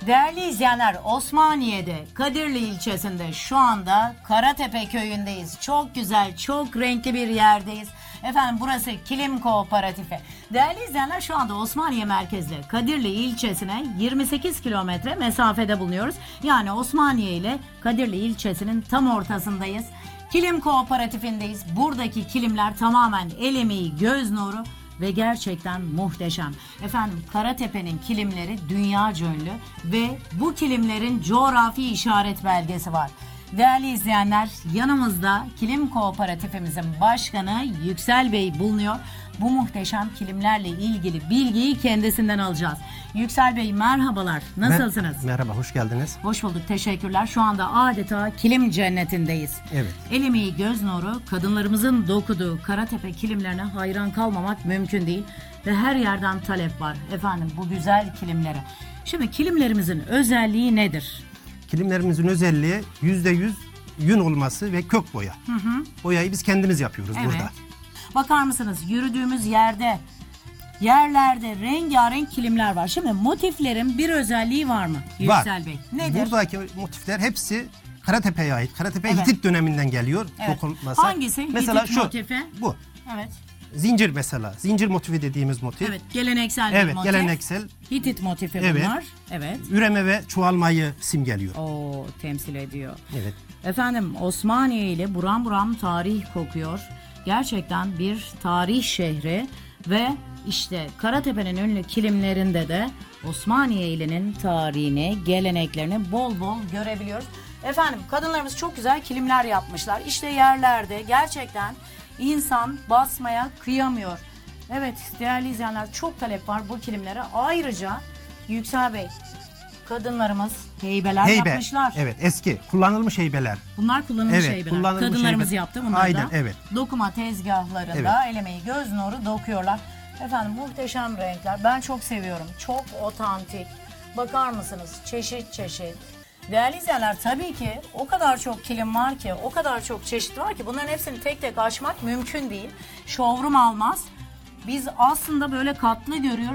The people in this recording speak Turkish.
Değerli izleyenler, Osmaniye'de, Kadirli ilçesinde şu anda Karatepe köyündeyiz. Çok güzel, çok renkli bir yerdeyiz. Efendim burası Kilim Kooperatifi. Değerli izleyenler, şu anda Osmaniye merkezli Kadirli ilçesine 28 kilometre mesafede bulunuyoruz. Yani Osmaniye ile Kadirli ilçesinin tam ortasındayız. Kilim Kooperatifindeyiz. Buradaki kilimler tamamen el emeği, göz nuru ve gerçekten muhteşem. Efendim Karatepe'nin kilimleri dünyaca ünlü ve bu kilimlerin coğrafi işaret belgesi var. Değerli izleyenler, yanımızda Kilim Kooperatifimizin başkanı Yüksel Bey bulunuyor. Bu muhteşem kilimlerle ilgili bilgiyi kendisinden alacağız. Yüksel Bey merhabalar, nasılsınız? Merhaba, hoş geldiniz. Hoş bulduk, teşekkürler. Şu anda adeta kilim cennetindeyiz. Evet. El emeği, göz nuru, kadınlarımızın dokuduğu Karatepe kilimlerine hayran kalmamak mümkün değil. Ve her yerden talep var efendim bu güzel kilimlere. Şimdi kilimlerimizin özelliği nedir? Kilimlerimizin özelliği %100 yün olması ve kök boya. Boyayı biz kendimiz yapıyoruz burada. Bakar mısınız, yürüdüğümüz yerlerde rengarenk kilimler var. Şimdi motiflerin bir özelliği var mı Yüksel Bey? Nedir? Buradaki motifler hepsi Karatepe'ye ait. Karatepe Hitit döneminden geliyor. Evet. Hangisi? Mesela Hitit şu motifi? Bu. Evet. Zincir mesela. Zincir motifi dediğimiz motif. Evet, geleneksel bir motif. Geleneksel. Hitit motifi Evet. bunlar. Evet. Üreme ve çoğalmayı simgeliyor. O temsil ediyor. Evet. Efendim Osmaniye ile buram buram tarih kokuyor. Gerçekten bir tarih şehri ve işte Karatepe'nin ünlü kilimlerinde de Osmaniye ilinin tarihini, geleneklerini bol bol görebiliyoruz. Efendim kadınlarımız çok güzel kilimler yapmışlar. İşte yerlerde gerçekten insan basmaya kıyamıyor. Evet değerli izleyenler, çok talep var bu kilimlere. Ayrıca Yüksel Bey, kadınlarımız heybeler yapmışlar. Evet, eski kullanılmış heybeler. Bunlar kullanılmış heybeler. Kullanılmış Kadınlarımız heybe- yaptı bunları Aynen, da. evet. Dokuma tezgahlarında el emeği, göz nuru dokuyorlar. Efendim muhteşem renkler. Ben çok seviyorum. Çok otantik. Bakar mısınız? Çeşit çeşit. Değerli izleyenler, tabii ki o kadar çok kilim var ki, o kadar çok çeşit var ki bunların hepsini tek tek açmak mümkün değil. Showroom almaz. Biz aslında böyle katlı görüyoruz.